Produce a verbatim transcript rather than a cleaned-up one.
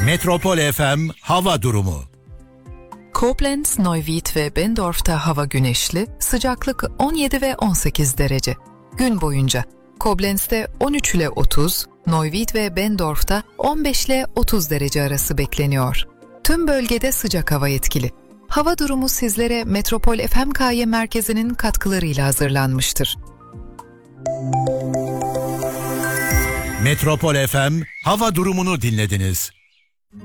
Metropol F M hava durumu. Koblenz, Neuwied ve Bendorf'ta hava güneşli, sıcaklık on yedi ve on sekiz derece. Gün boyunca Koblenz'de on üç ile otuz, Neuwied ve Bendorf'ta on beş ile otuz derece arası bekleniyor. Tüm bölgede sıcak hava etkili. Hava durumu sizlere Metropol F M K Y merkezinin katkılarıyla hazırlanmıştır. Metropol F M hava durumunu dinlediniz.